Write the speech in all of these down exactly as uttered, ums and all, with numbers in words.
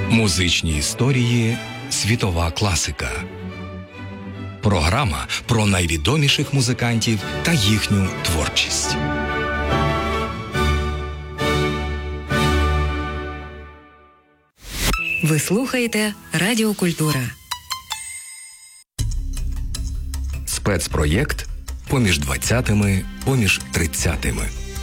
Музичні історії «Світова класика». Програма про найвідоміших музикантів та їхню творчість. Ви слухаєте Радіо Культура. Спецпроєкт «Поміж двадцятими, поміж тридцятими».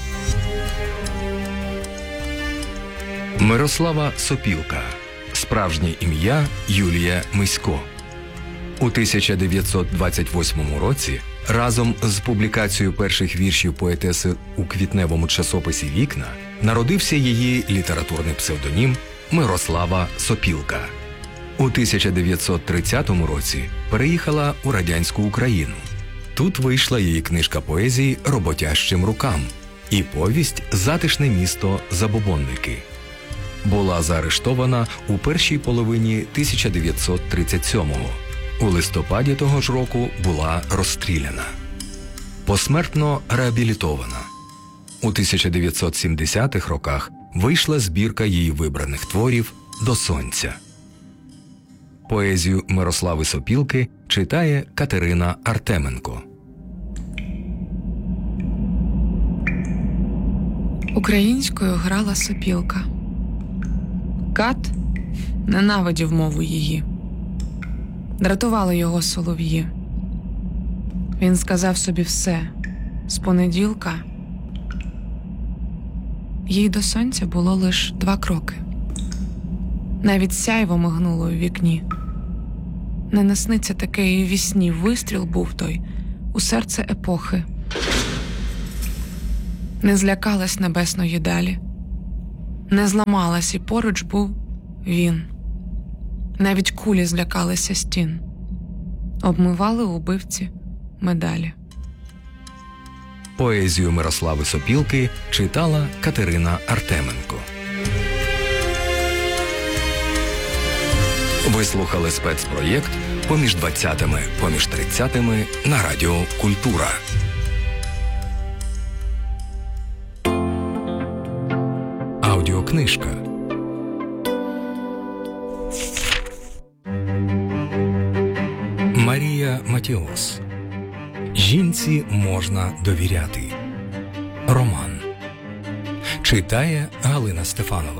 Мирослава Сопілка. Справжнє ім'я Юлія Мисько. У тисяча дев'ятсот двадцять восьмому році разом з публікацією перших віршів поетеси у квітневому часописі «Вікна» народився її літературний псевдонім Мирослава Сопілка. У тисяча дев'ятсот тридцятому році переїхала у радянську Україну. Тут вийшла її книжка поезії «Роботящим рукам» і повість «Затишне місто Забобонники». Була заарештована у першій половині тисяча дев'ятсот тридцять сьомого. У листопаді того ж року була розстріляна. Посмертно реабілітована. У тисяча дев'ятсот сімдесятих роках вийшла збірка її вибраних творів «До сонця». Поезію Мирослави Сопілки читає Катерина Артеменко. Українською грала Сопілка. Кат ненавидів мову її. Дратували його солов'ї. Він сказав собі все. З понеділка їй до сонця було лиш два кроки. Навіть сяйво мигнуло у вікні. Не насниться таке і вісні. Вистріл був той у серце епохи. Не злякалась небесної далі. Не зламалась, і поруч був він. Навіть кулі злякалися стін. Обмивали убивці медалі. Поезію Мирослави Сопілки читала Катерина Артеменко. Ви слухали спецпроєкт «Поміж двадцятими, поміж тридцятими» на Радіо Культура. Аудіокнижка. Марія Матіос. Жінці можна довіряти. Роман. Читає Галина Стефанова.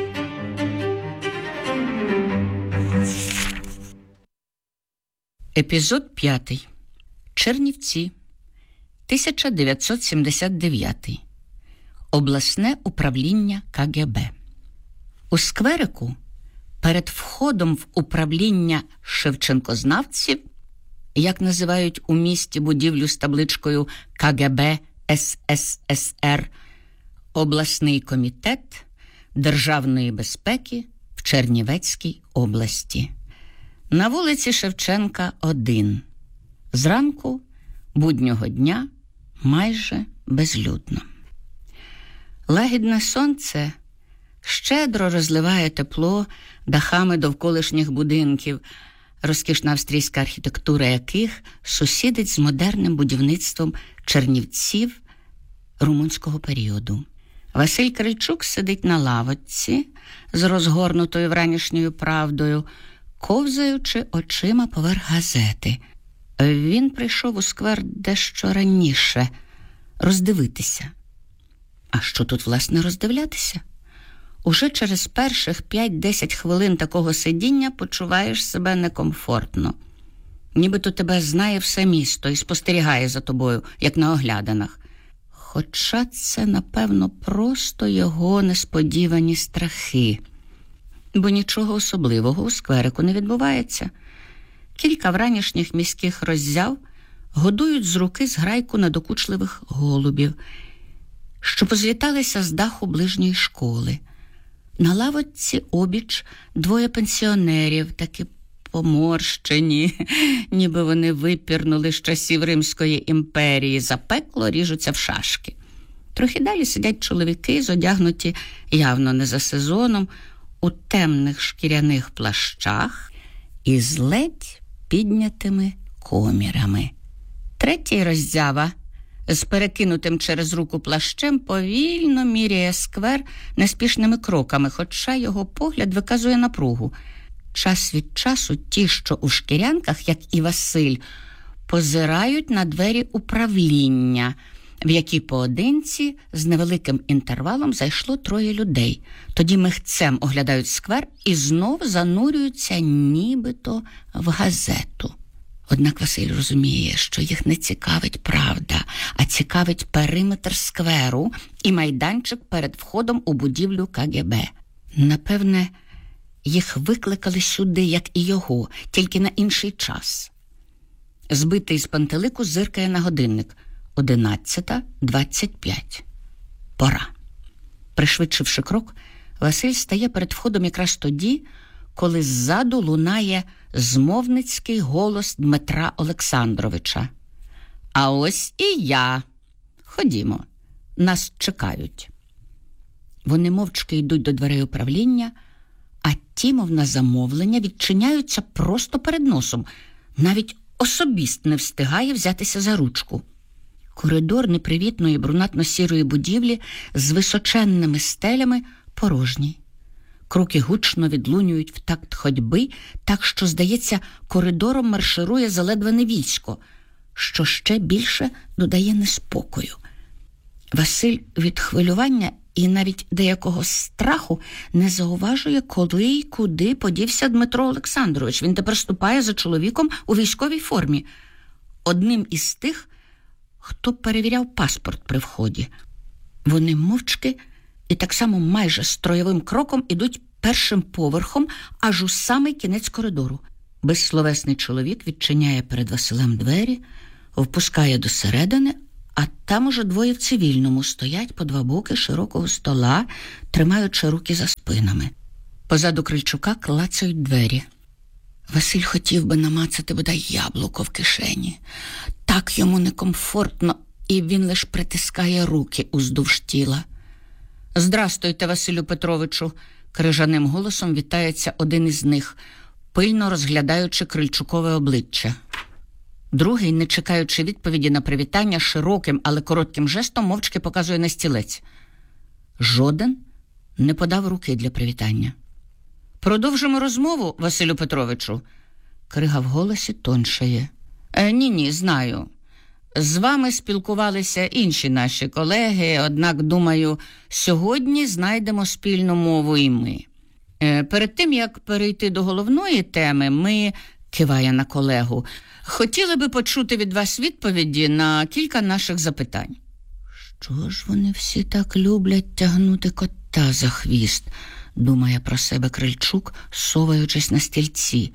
Епізод п'ятий. Чернівці. тисяча дев'ятсот сімдесят дев'ятий. Обласне управління ка ге бе. У скверику перед входом в управління шевченкознавців, як називають у місті будівлю з табличкою ка ге бе ес ес ес ер, обласний комітет державної безпеки в Чернівецькій області. На вулиці Шевченка один. Зранку буднього дня майже безлюдно. Лагідне сонце щедро розливає тепло дахами довколишніх будинків, розкішна австрійська архітектура яких сусідить з модерним будівництвом Чернівців румунського періоду. Василь Крильчук сидить на лавочці з розгорнутою вранішньою правдою, ковзаючи очима поверх газети. Він прийшов у сквер дещо раніше роздивитися. А що тут, власне, роздивлятися? Уже через перших п'ять-десять хвилин такого сидіння почуваєш себе некомфортно. Нібито тебе знає все місто і спостерігає за тобою, як на огляданах. Хоча це, напевно, просто його несподівані страхи. Бо нічого особливого у скверику не відбувається. Кілька вранішніх міських роззяв годують з руки зграйку надокучливих голубів, що позліталися з даху ближньої школи. На лавочці обіч двоє пенсіонерів, такі поморщені, ніби вони випірнули з часів Римської імперії, запекло ріжуться в шашки. Трохи далі сидять чоловіки, зодягнуті явно не за сезоном, у темних шкіряних плащах і з ледь піднятими комірами. Третій роззява з перекинутим через руку плащем повільно міряє сквер неспішними кроками, хоча його погляд виказує напругу. Час від часу ті, що у шкірянках, як і Василь, позирають на двері управління, в які поодинці з невеликим інтервалом зайшло троє людей. Тоді михцем оглядають сквер і знов занурюються нібито в газету. Однак Василь розуміє, що їх не цікавить правда, а цікавить периметр скверу і майданчик перед входом у будівлю ка ге бе. Напевне, їх викликали сюди, як і його, тільки на інший час. Збитий з пантелику зиркає на годинник. одинадцята двадцять п'ять. Пора. Пришвидшивши крок, Василь стає перед входом якраз тоді, коли ззаду лунає змовницький голос Дмитра Олександровича. «А ось і я. Ходімо, нас чекають». Вони мовчки йдуть до дверей управління, а ті, мов на замовлення, відчиняються просто перед носом. Навіть особіст не встигає взятися за ручку. Коридор непривітної брунатно-сірої будівлі з височенними стелями порожній. Кроки гучно відлунюють в такт ходьби, так що, здається, коридором марширує заледвене військо, що ще більше додає неспокою. Василь від хвилювання і навіть деякого страху не зауважує, коли й куди подівся Дмитро Олександрович. Він тепер ступає за чоловіком у військовій формі. Одним із тих, хто перевіряв паспорт при вході. Вони мовчки і так само майже строєвим кроком ідуть першим поверхом аж у самий кінець коридору. Безсловесний чоловік відчиняє перед Василем двері, впускає досередини, а там уже двоє в цивільному стоять по два боки широкого стола, тримаючи руки за спинами. Позаду Крильчука клацають двері. Василь хотів би намацати бодай яблуко в кишені. Так йому некомфортно, і він лиш притискає руки уздовж тіла. «Здрастуйте, Василю Петровичу!» – крижаним голосом вітається один із них, пильно розглядаючи Крильчукове обличчя. Другий, не чекаючи відповіді на привітання, широким, але коротким жестом мовчки показує на стілець. Жоден не подав руки для привітання. «Продовжимо розмову, Василю Петровичу?» Крига в голосі тоншає. Е, «Ні-ні, знаю. З вами спілкувалися інші наші колеги, однак, думаю, сьогодні знайдемо спільну мову і ми. Е, перед тим, як перейти до головної теми, ми, киває на колегу, хотіли би почути від вас відповіді на кілька наших запитань». «Що ж вони всі так люблять тягнути кота за хвіст?» думає про себе Крильчук, соваючись на стільці.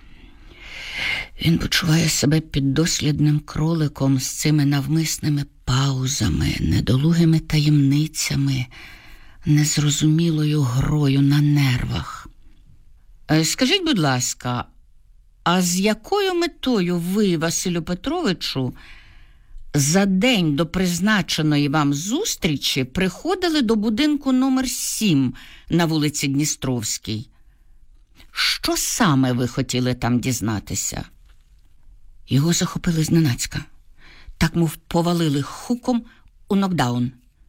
Він почуває себе піддослідним кроликом з цими навмисними паузами, недолугими таємницями, незрозумілою грою на нервах. «Скажіть, будь ласка, а з якою метою ви, Василю Петровичу, за день до призначеної вам зустрічі приходили до будинку номер сім на вулиці Дністровській? Що саме ви хотіли там дізнатися?» Його захопили зненацька. Так, мов повалили хуком у нокдаун.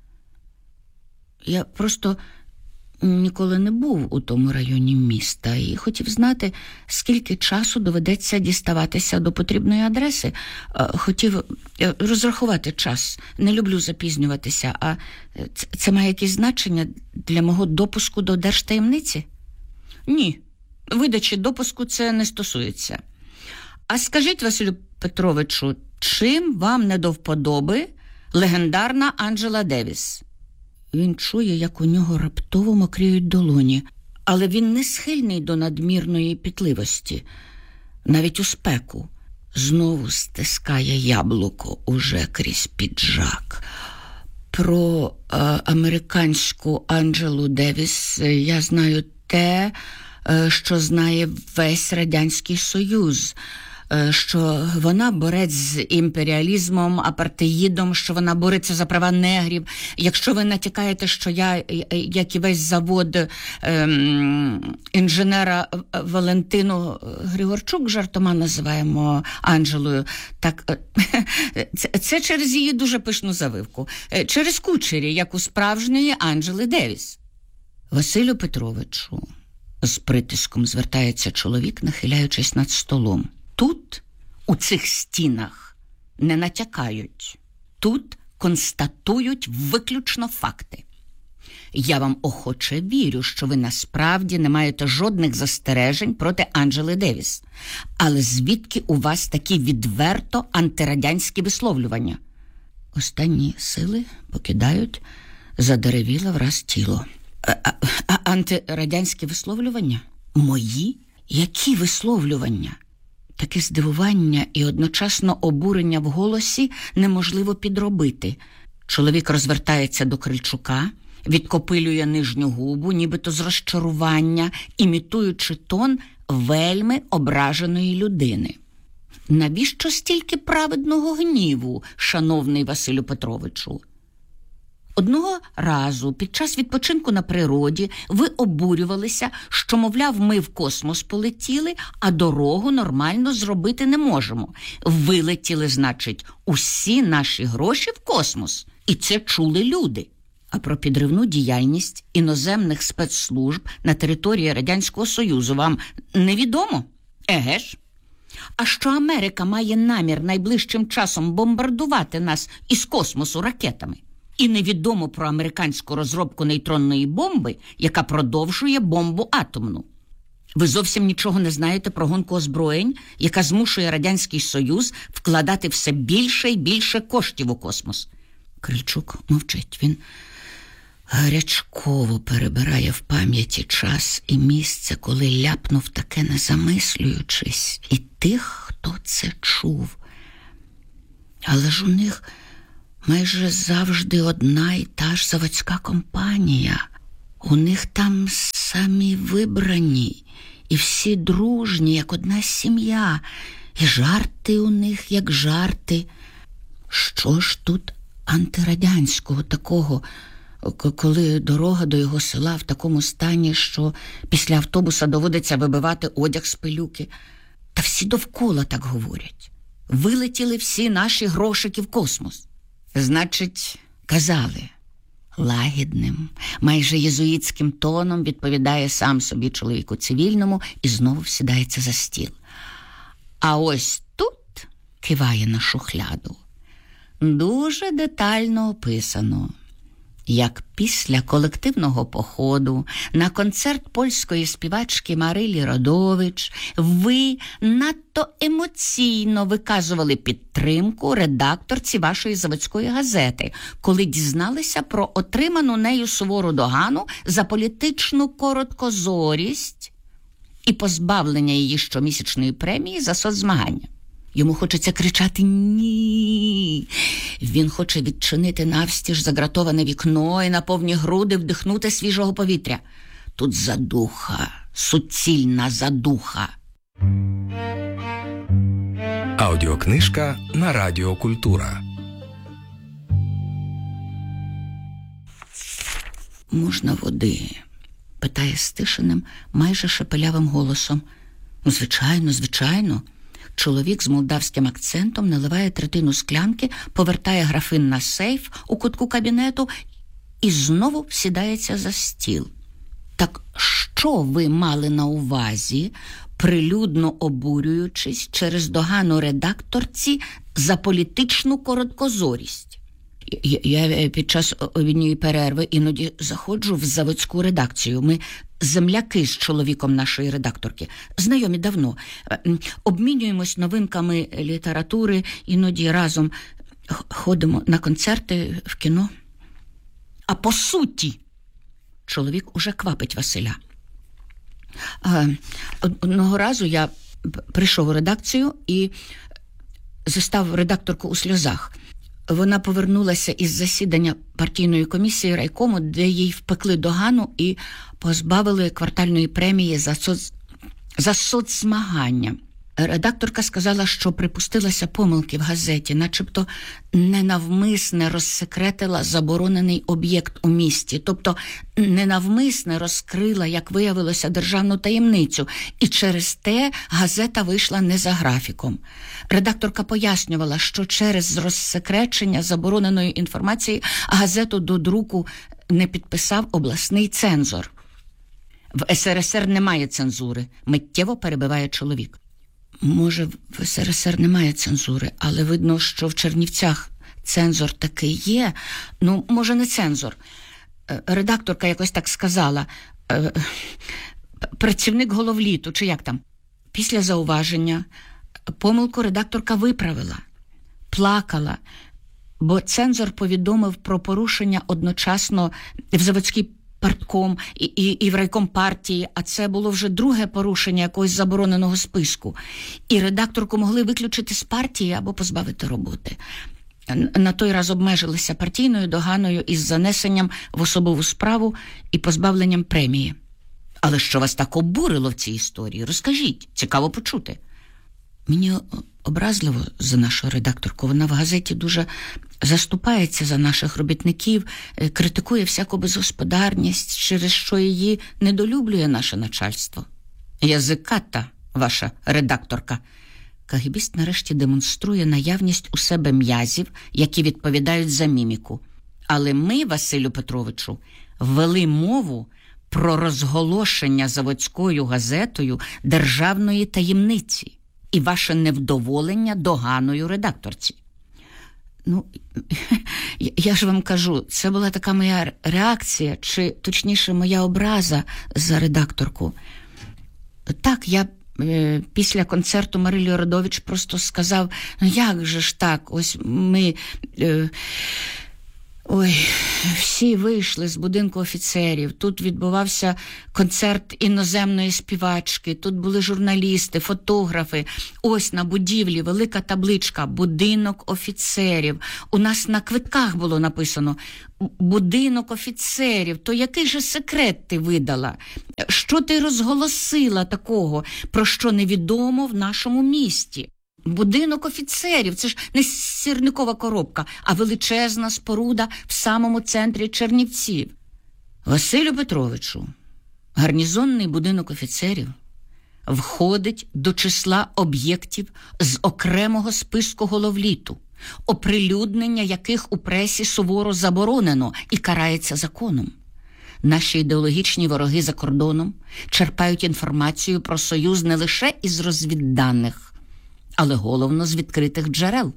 «Я просто ніколи не був у тому районі міста і хотів знати, скільки часу доведеться діставатися до потрібної адреси. Хотів розрахувати час. Не люблю запізнюватися. А це має якесь значення для мого допуску до держтаємниці?» «Ні, видачі допуску це не стосується. А скажіть, Василю Петровичу, чим вам не до вподоби легендарна Анджела Девіс?» Він чує, як у нього раптово мокріють долоні, але він не схильний до надмірної пітливості. Навіть у спеку знову стискає яблуко уже крізь піджак. Про е, американську Анджелу Девіс я знаю те, е, що знає весь Радянський Союз. що вона борець з імперіалізмом, апартеїдом, що вона бореться за права негрів. Якщо ви натякаєте, що я, як і весь завод ем, інженера Валентину Григорчук, жартома називаємо Анжелою, так це, це через її дуже пишну завивку. Через кучері, як у справжньої Анджели Девіс. Василю Петровичу, з притиском звертається чоловік, нахиляючись над столом. Тут, у цих стінах, не натякають. Тут констатують виключно факти. Я вам охоче вірю, що ви насправді не маєте жодних застережень проти Анджели Девіс. Але звідки у вас такі відверто антирадянські висловлювання? Останні сили покидають задеревіле враз тіло. А, а, а антирадянські висловлювання? Мої? Які висловлювання? Таке здивування і одночасно обурення в голосі неможливо підробити. Чоловік розвертається до Крильчука, відкопилює нижню губу, нібито з розчарування, імітуючи тон вельми ображеної людини. Навіщо стільки праведного гніву, шановний Василю Петровичу? Одного разу під час відпочинку на природі ви обурювалися, що, мовляв, ми в космос полетіли, а дорогу нормально зробити не можемо. Вилетіли, значить, усі наші гроші в космос. І це чули люди. А про підривну діяльність іноземних спецслужб на території Радянського Союзу вам невідомо? Еге ж? А що Америка має намір найближчим часом бомбардувати нас із космосу ракетами? І невідомо про американську розробку нейтронної бомби, яка продовжує бомбу атомну. Ви зовсім нічого не знаєте про гонку озброєнь, яка змушує Радянський Союз вкладати все більше і більше коштів у космос. Крильчук мовчить. Він гарячково перебирає в пам'яті час і місце, коли ляпнув таке, не замислюючись, і тих, хто це чув. Але ж у них майже завжди одна і та ж заводська компанія. У них там самі вибрані, і всі дружні, як одна сім'я, і жарти у них, як жарти. Що ж тут антирадянського такого, коли дорога до його села в такому стані, що після автобуса доводиться вибивати одяг з пилюки? Та всі довкола так говорять. Вилетіли всі наші грошики в космос. Значить, казали. Лагідним, майже єзуїтським тоном відповідає сам собі чоловіку цивільному і знову сідається за стіл. А ось тут, киває на шухляду, дуже детально описано, як після колективного походу на концерт польської співачки Марилі Родович ви надто емоційно виказували підтримку редакторці вашої заводської газети, коли дізналися про отриману нею сувору догану за політичну короткозорість і позбавлення її щомісячної премії за соцзмагання. Йому хочеться кричати «Ні!». Він хоче відчинити навстіж загратоване вікно і на повні груди вдихнути свіжого повітря. Тут задуха, суцільна задуха. Аудіокнижка на Радіо Культура. «Можна води?» – питає стишеним, майже шепелявим голосом. «Ну, звичайно, звичайно». Чоловік з молдавським акцентом наливає третину склянки, повертає графин на сейф у кутку кабінету і знову сідається за стіл. Так що ви мали на увазі, прилюдно обурюючись через догану редакторці за політичну короткозорість? Я, я під час обідньої перерви іноді заходжу в заводську редакцію. Ми земляки з чоловіком нашої редакторки. Знайомі давно. Обмінюємось новинками літератури, іноді разом ходимо на концерти, в кіно. А по суті, чоловік уже квапить Василя. Одного разу я прийшов у редакцію і застав редакторку у сльозах. Вона повернулася із засідання партійної комісії райкому, де їй впекли догану і позбавили квартальної премії за, соц... за соцзмагання. Редакторка сказала, що припустилася помилки в газеті, начебто ненавмисне розсекретила заборонений об'єкт у місті, тобто ненавмисне розкрила, як виявилося, державну таємницю, і через те газета вийшла не за графіком. Редакторка пояснювала, що через розсекречення забороненої інформації газету до друку не підписав обласний цензор. В ес ер ес ер немає цензури, миттєво перебиває чоловік. Може, в ес ер ес ер немає цензури, але видно, що в Чернівцях цензор таки є. Ну, може, не цензор. Редакторка якось так сказала. Працівник головліту, чи як там. Після зауваження помилку редакторка виправила. Плакала, бо цензор повідомив про порушення одночасно в заводській партком і, і, і в райком партії, а це було вже друге порушення якогось забороненого списку. І редакторку могли виключити з партії або позбавити роботи. На той раз обмежилися партійною доганою із занесенням в особову справу і позбавленням премії. Але що вас так обурило в цій історії? Розкажіть, цікаво почути. Мені образливо за нашу редакторку. Вона в газеті дуже заступається за наших робітників, критикує всяку безгосподарність, через що її недолюблює наше начальство. Язиката, ваша редакторка. Кагібіст нарешті демонструє наявність у себе м'язів, які відповідають за міміку. Але ми, Василю Петровичу, ввели мову про розголошення заводською газетою державної таємниці і ваше невдоволення доганою редакторці. Ну, я ж вам кажу, це була така моя реакція, чи, точніше, моя образа за редакторку. Так, я е, після концерту Марилі Родович просто сказав, ну як же ж так, ось ми... Е, Ой, всі вийшли з будинку офіцерів, тут відбувався концерт іноземної співачки, тут були журналісти, фотографи, ось на будівлі велика табличка «Будинок офіцерів». У нас на квитках було написано «Будинок офіцерів». То який же секрет ти видала? Що ти розголосила такого, про що невідомо в нашому місті? Будинок офіцерів – це ж не сірникова коробка, а величезна споруда в самому центрі Чернівців. Василю Петровичу, гарнізонний будинок офіцерів входить до числа об'єктів з окремого списку головліту, оприлюднення яких у пресі суворо заборонено і карається законом. Наші ідеологічні вороги за кордоном черпають інформацію про Союз не лише із розвідданих, але головно з відкритих джерел,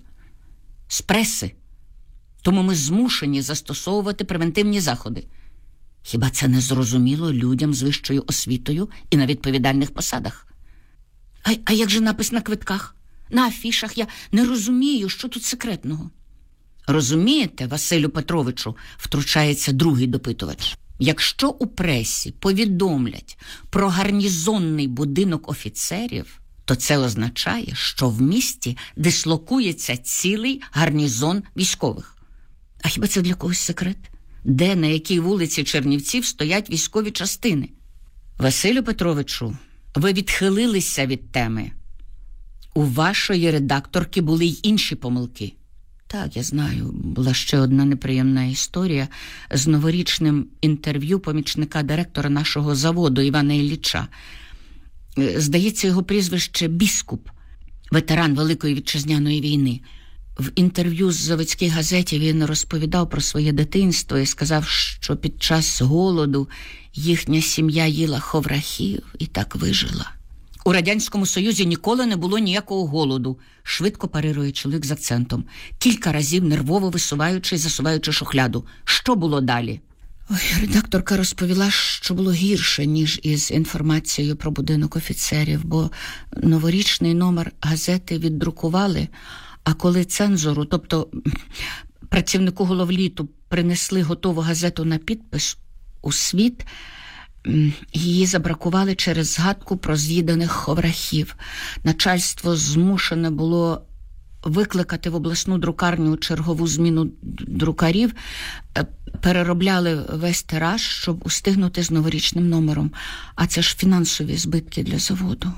з преси. Тому ми змушені застосовувати превентивні заходи. Хіба це не зрозуміло людям з вищою освітою і на відповідальних посадах? А, а як же напис на квитках? На афішах? Я не розумію, що тут секретного. Розумієте, Василю Петровичу, втручається другий допитувач. Якщо у пресі повідомлять про гарнізонний будинок офіцерів, то це означає, що в місті дислокується цілий гарнізон військових. А хіба це для когось секрет? Де, на якій вулиці Чернівців стоять військові частини? Василю Петровичу, ви відхилилися від теми. У вашої редакторки були й інші помилки. Так, я знаю, була ще одна неприємна історія з новорічним інтерв'ю помічника директора нашого заводу Івана Ілліча. Здається, його прізвище Біскуп, ветеран Великої Вітчизняної війни. В інтерв'ю з заводській газеті він розповідав про своє дитинство і сказав, що під час голоду їхня сім'я їла ховрахів і так вижила. У Радянському Союзі ніколи не було ніякого голоду, швидко парирує чоловік з акцентом, кілька разів нервово висуваючи і засуваючи шухляду. Що було далі? Ой, редакторка розповіла, що було гірше, ніж із інформацією про будинок офіцерів, бо новорічний номер газети віддрукували, а коли цензору, тобто працівнику головліту, принесли готову газету на підпис у світ, її забракували через згадку про з'їданих ховрахів. Начальство змушене було викликати в обласну друкарню чергову зміну друкарів, переробляли весь тираж, щоб устигнути з новорічним номером. А це ж фінансові збитки для заводу.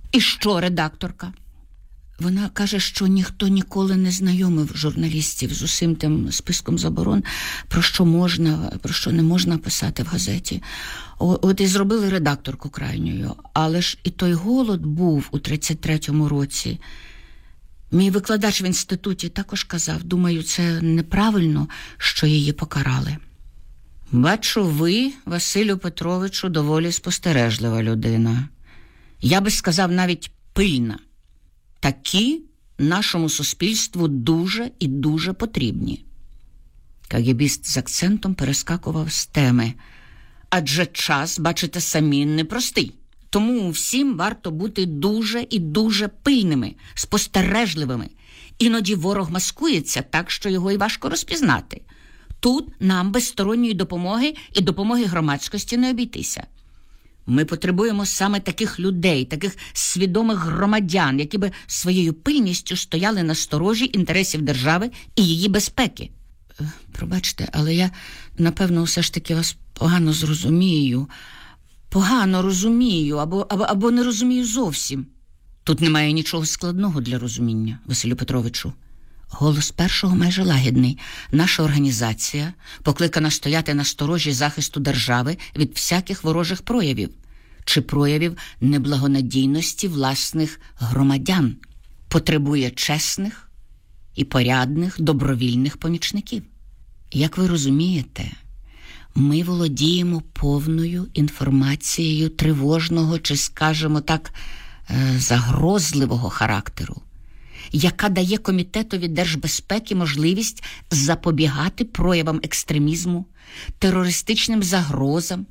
І що, редакторка? Вона каже, що ніхто ніколи не знайомив журналістів з усім тим списком заборон, про що можна, про що не можна писати в газеті. О, от і зробили редакторку крайньою. Але ж і той голод був у тридцять третьому році. Мій викладач в інституті також казав, думаю, це неправильно, що її покарали. Бачу, ви, Василю Петровичу, доволі спостережлива людина. Я би сказав, навіть пильна. Такі нашому суспільству дуже і дуже потрібні. Кагебіст з акцентом перескакував з теми. Адже час, бачите самі, непростий. Тому всім варто бути дуже і дуже пильними, спостережливими. Іноді ворог маскується так, що його і важко розпізнати. Тут нам без сторонньої допомоги і допомоги громадськості не обійтися. Ми потребуємо саме таких людей, таких свідомих громадян, які би своєю пильністю стояли на сторожі інтересів держави і її безпеки. Пробачте, але я, напевно, все ж таки вас погано зрозумію. Погано розумію, або, або, або не розумію зовсім. Тут немає нічого складного для розуміння, Василю Петровичу. Голос першого майже лагідний. Наша організація покликана стояти на сторожі захисту держави від всяких ворожих проявів чи проявів неблагонадійності власних громадян. Потребує чесних і порядних добровільних помічників. Як ви розумієте, ми володіємо повною інформацією тривожного чи, скажімо так, загрозливого характеру, яка дає Комітетові держбезпеки можливість запобігати проявам екстремізму, терористичним загрозам.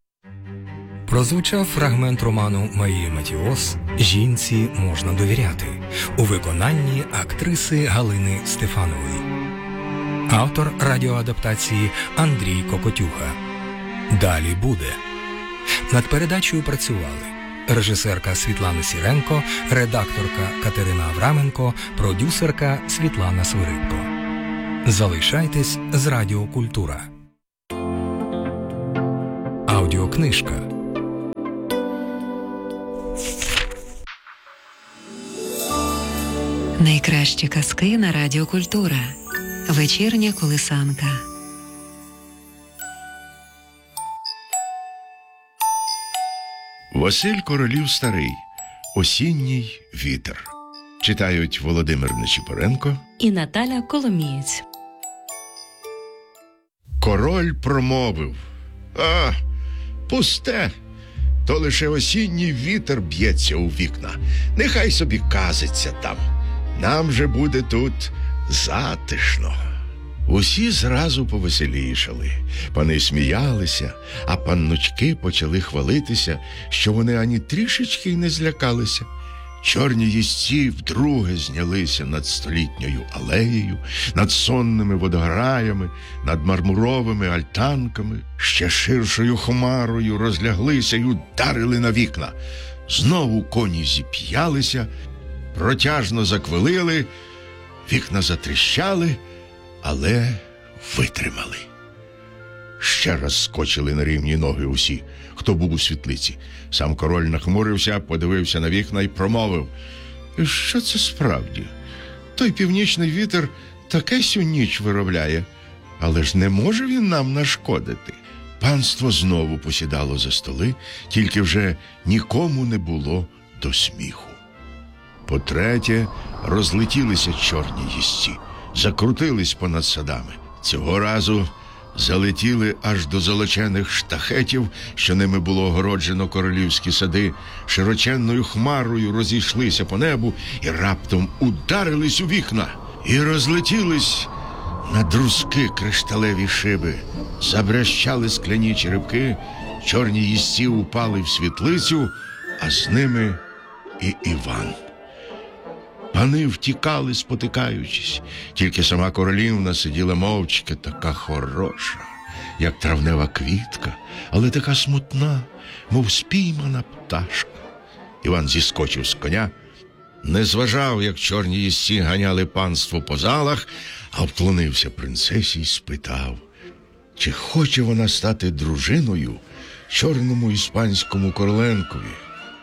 Прозвучав фрагмент роману Марії Матіос «Жінці можна довіряти» у виконанні актриси Галини Стефанової. Автор радіоадаптації Андрій Кокотюха. Далі буде. Над передачею працювали режисерка Світлана Сіренко, редакторка Катерина Авраменко, продюсерка Світлана Свиридко. Залишайтесь з Радіо Культура. Аудіокнижка. Найкращі казки на Радіо Культура. Вечірня колисанка. Василь Королів старий. Осінній вітер. Читають Володимир Нечіпоренко і Наталя Коломієць. Король промовив: «А, пусте, то лише осінній вітер б'ється у вікна. Нехай собі казиться там. Нам же буде тут затишно». Усі зразу повеселішали. Пани сміялися, а панночки почали хвалитися, що вони ані трішечки й не злякалися. Чорні їзці вдруге знялися над столітньою алеєю, над сонними водограями, над мармуровими альтанками, ще ширшою хмарою розляглися й ударили на вікна. Знову коні зіп'ялися, протяжно заквилили, вікна затріщали, але витримали. Ще раз скочили на рівні ноги усі, хто був у світлиці. Сам король нахмурився, подивився на вікна і промовив: «Що це справді? Той північний вітер таке сю ніч виробляє, але ж не може він нам нашкодити». Панство знову посідало за столи, тільки вже нікому не було до сміху. По-третє, розлетілися чорні їзці, закрутились понад садами. Цього разу залетіли аж до золочених штахетів, що ними було огороджено королівські сади, широченною хмарою розійшлися по небу і раптом ударились у вікна. І розлетілись на друзки кришталеві шиби, забрящали скляні черепки, чорні їзці упали в світлицю, а з ними і Іван. Пани втікали, спотикаючись, тільки сама королівна сиділа мовчки, така хороша, як травнева квітка, але така смутна, мов спіймана пташка. Іван зіскочив з коня, не зважав, як чорні їзці ганяли панство по залах, а вклонився принцесі й спитав, чи хоче вона стати дружиною чорному іспанському короленкові.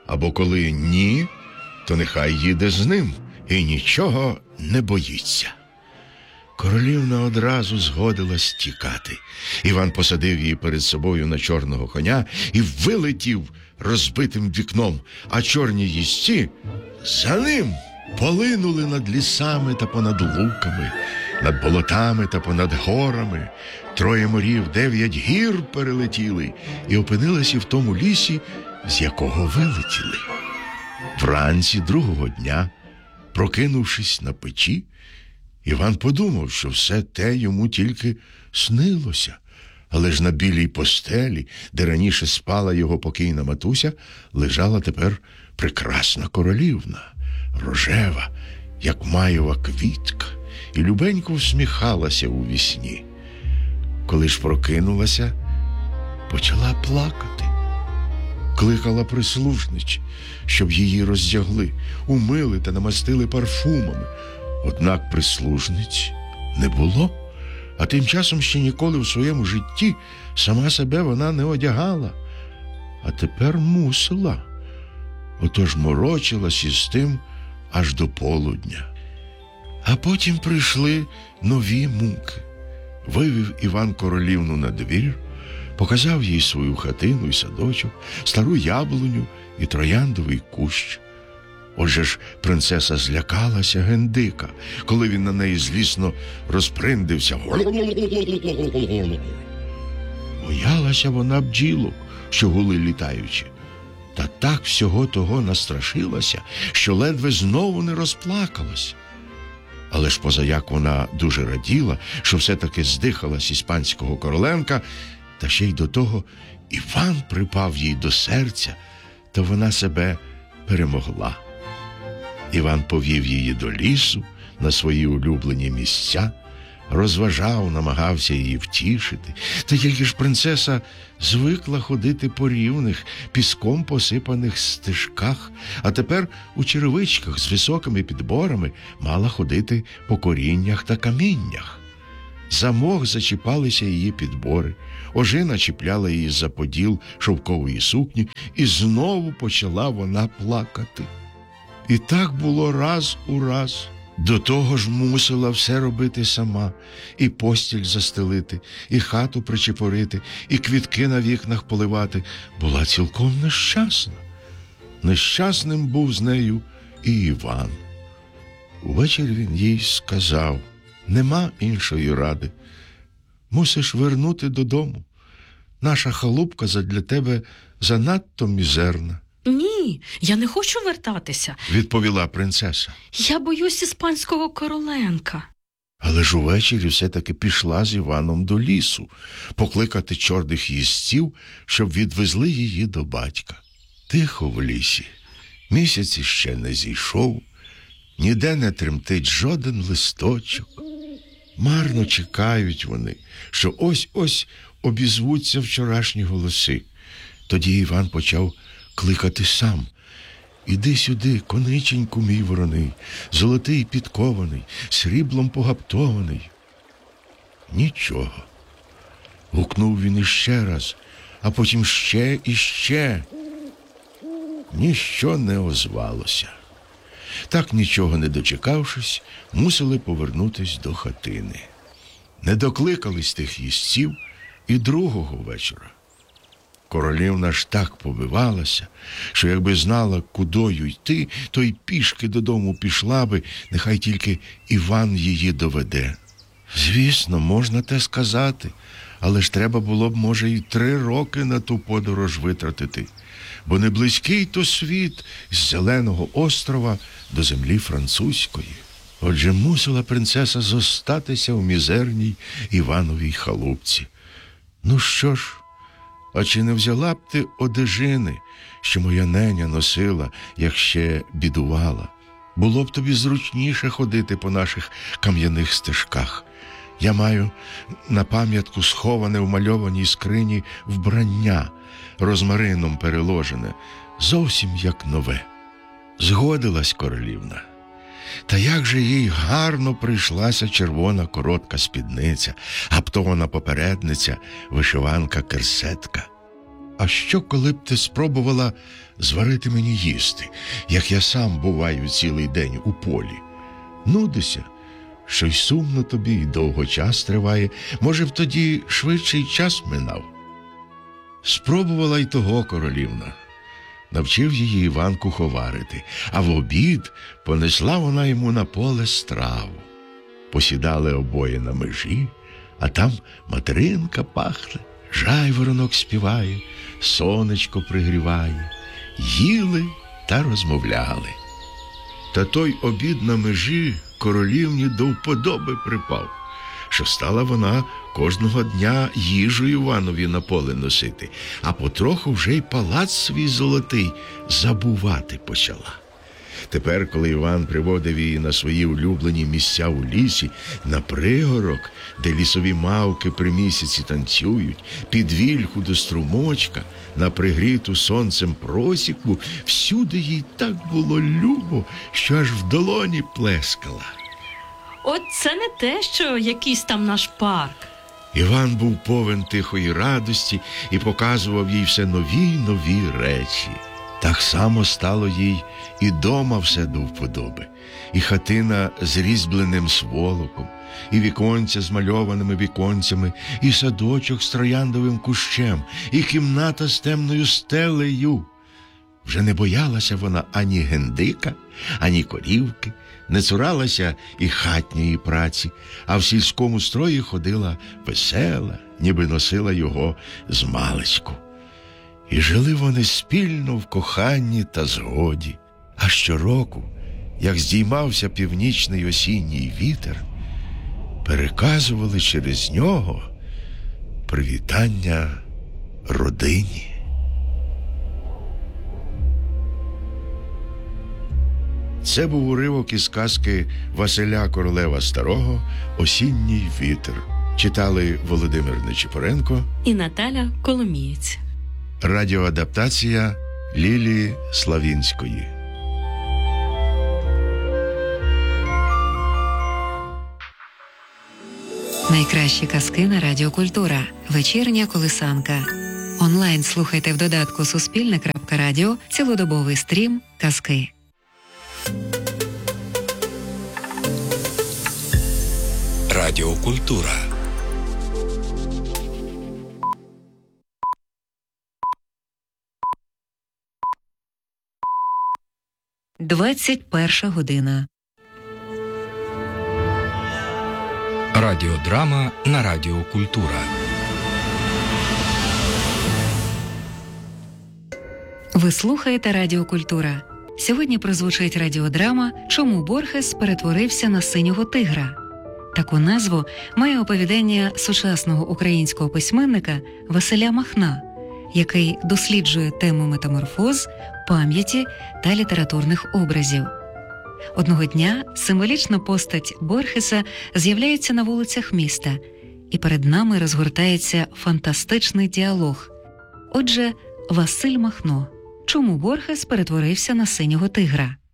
або коли ні, то нехай їде з ним і нічого не боїться. Королівна одразу згодилась тікати. Іван посадив її перед собою на чорного коня і вилетів розбитим вікном, а чорні їзці за ним полинули над лісами та понад луками, над болотами та понад горами. Троє морів, дев'ять гір перелетіли і опинилися в тому лісі, з якого вилетіли. Вранці другого дня, прокинувшись на печі, Іван подумав, що все те йому тільки снилося. Але ж на білій постелі, де раніше спала його покійна матуся, лежала тепер прекрасна королівна, рожева, як маєва квітка, і любенько всміхалася у вісні. Коли ж прокинулася, почала плакати. Кликала прислужниць, щоб її роздягли, умили та намастили парфумами. Однак прислужниць не було, а тим часом ще ніколи в своєму житті сама себе вона не одягала. А тепер мусила. Отож морочилась із тим аж до полудня. А потім прийшли нові муки. Вивів Іван королівну на двір, показав їй свою хатину і садочок, стару яблуню і трояндовий кущ. Отже ж принцеса злякалася гендика, коли він на неї злісно розприндився. Боялася вона бджілок, що гули літаючи. Та так всього того настрашилася, що ледве знову не розплакалась. Але ж позаяк вона дуже раділа, що все-таки здихалась іспанського короленка, та ще й до того Іван припав їй до серця, то вона себе перемогла. Іван повів її до лісу, на свої улюблені місця, розважав, намагався її втішити. Та тільки ж принцеса звикла ходити по рівних, піском посипаних стежках, а тепер у черевичках з високими підборами мала ходити по коріннях та каміннях. За мох зачіпалися її підбори, ожина чіпляла її за поділ шовкової сукні, і знову почала вона плакати. І так було раз у раз. До того ж мусила все робити сама, і постіль застелити, і хату причепорити, і квітки на вікнах поливати. Була цілком нещасна. Нещасним був з нею і Іван. Увечері він їй сказав: «Нема іншої ради. Мусиш вернути додому. Наша халупка задля тебе занадто мізерна». Ні, я не хочу вертатися. Відповіла принцеса. Я боюсь іспанського короленка. Але ж увечері все-таки пішла з Іваном до лісу, покликати чорних їзців, щоб відвезли її до батька. Тихо в лісі. Місяць іще не зійшов, ніде не тремтить жоден листочок. Марно чекають вони, що ось-ось обізвуться вчорашні голоси. Тоді Іван почав кликати сам. «Іди сюди, кониченьку мій вороний, золотий підкований, сріблом погаптований». Нічого. Гукнув він іще раз, а потім ще і ще. Ніщо не озвалося. Так, нічого не дочекавшись, мусили повернутись до хатини. Не докликались тих їзців і другого вечора. Королівна ж так побивалася, що якби знала, кудою йти, то й пішки додому пішла би, нехай тільки Іван її доведе. Звісно, можна те сказати, але ж треба було б, може, і три роки на ту подорож витратити, бо не близький то світ з Зеленого острова до землі французької. Отже, мусила принцеса зостатися в мізерній Івановій халупці. Ну що ж, а чи не взяла б ти одежини, що моя неня носила, як ще бідувала? Було б тобі зручніше ходити по наших кам'яних стежках. Я маю на пам'ятку сховане в мальованій скрині вбрання, розмарином переложене, зовсім як нове. Згодилась королівна. Та як же їй гарно прийшлася червона коротка спідниця, гаптована попередниця, вишиванка-керсетка. а що, коли б ти спробувала зварити мені їсти, як я сам буваю цілий день у полі? Нудися, що й сумно тобі, і довго час триває, може б тоді швидший час минав. Спробувала й того королівна. Навчив її Іван куховарити, а в обід понесла вона йому на поле страву. Посідали обоє на межі, а там материнка пахне, жайворонок співає, сонечко пригріває. Їли та розмовляли. Та той обід на межі королівні до вподоби припав, що стала вона кожного дня їжу Іванові на поле носити, а потроху вже й палац свій золотий забувати почала. Тепер, коли Іван приводив її на свої улюблені місця у лісі, на пригорок, де лісові мавки при місяці танцюють, під вільху до струмочка, на пригріту сонцем просіку, всюди їй так було любо, що аж в долоні плескала. От це не те, що якийсь там наш парк. Іван був повен тихої радості і показував їй все нові й нові речі. Так само стало їй і дома все до вподоби, і хатина з різьбленим сволоком, і віконця з мальованими віконцями, і садочок з трояндовим кущем, і кімната з темною стелею. Вже не боялася вона ані гендика, ані корівки, не цуралася і хатньої праці, а в сільському строї ходила весела, ніби носила його змалечку. І жили вони спільно в коханні та згоді. А щороку, як здіймався північний осінній вітер, переказували через нього привітання родині. Це був уривок із казки Василя Королева Старого «Осінній вітер». Читали Володимир Нечипоренко І Наталя Коломієць. Радіоадаптація Лілії Славінської. Найкращі казки на Радіо Культура. Вечірня колисанка. Онлайн слухайте в додатку Суспільне крапка радіо цілодобовий стрім казки. Радіокультура. Двадцять перша година. Радіодрама на Радіо Культура. Ви слухаєте Радіо Культура. Сьогодні прозвучить радіодрама «Чому Борхес перетворився на синього тигра». Таку назву має оповідання сучасного українського письменника Василя Махна, який досліджує тему метаморфоз, пам'яті та літературних образів. Одного дня символічна постать Борхеса з'являється на вулицях міста, і перед нами розгортається фантастичний діалог. Отже, Василь Махно. Чому Борхес перетворився на синього тигра?